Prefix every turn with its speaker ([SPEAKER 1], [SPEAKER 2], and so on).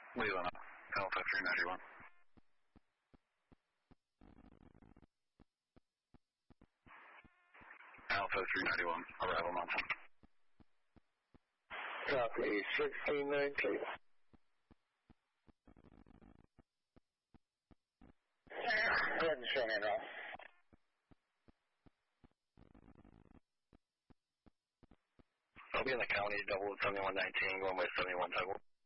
[SPEAKER 1] Leland, Alpha 391. Alpha 391, arrival Mountain.
[SPEAKER 2] Copy, 1619. Go ahead and show me now.
[SPEAKER 1] I'll be in the county, double 7119, going by 71 tuggle.